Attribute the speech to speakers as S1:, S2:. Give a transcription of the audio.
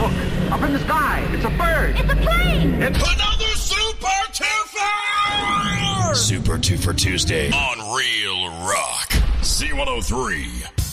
S1: Look, up in the sky. It's a bird.
S2: It's a plane.
S1: It's
S3: another Super Twofer!
S4: Super Two for Tuesday on Real Rock. C103.